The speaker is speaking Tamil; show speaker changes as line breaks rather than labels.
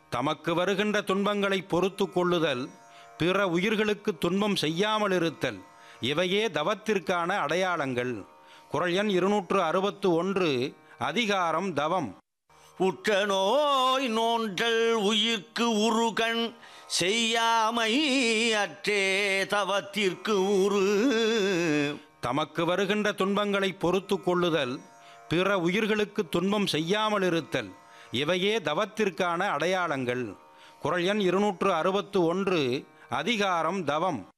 தமக்கு வருகின்ற துன்பங்களை பொறுத்து கொள்ளுதல், பிற உயிர்களுக்கு துன்பம் செய்யாமல் இருத்தல், இவையே தவத்திற்கான அடையாளங்கள். குறள் எண் 261. அதிகாரம் தவம்.
உற்ற நோய் நோன்றல் உயிர்க்கு உருகண் செய்யாமை அற்றே தவத்திற்கு உரு.
தமக்கு வருகின்ற துன்பங்களை பொறுத்து கொள்ளுதல், பிற உயிர்களுக்கு துன்பம் செய்யாமல் இருத்தல், இவையே தவத்திற்கான அடையாளங்கள். குறள் எண் 261. அதிகாரம் தவம்.